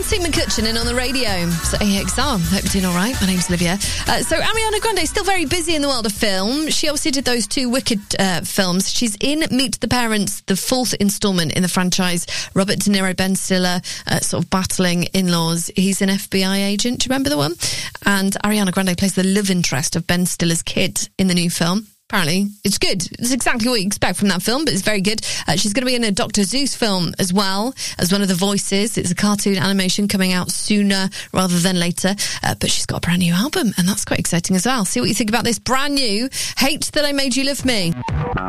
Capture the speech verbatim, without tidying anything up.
Martin McCutcheon in on the radio. So A X R, hope you're doing all right. My name's Olivia. Uh, so Ariana Grande is still very busy in the world of film. She obviously did those two Wicked uh, films. She's in Meet the Parents, the fourth instalment in the franchise. Robert De Niro, Ben Stiller, uh, sort of battling in-laws. He's an F B I agent. Do you remember the one? And Ariana Grande plays the love interest of Ben Stiller's kid in the new film. Apparently, it's good. It's exactly what you expect from that film, but it's very good. Uh, she's going to be in a Doctor Zeus film as well as one of the voices. It's a cartoon animation coming out sooner rather than later. Uh, but she's got a brand new album, and that's quite exciting as well. See what you think about this brand new Hate That I Made You Love Me.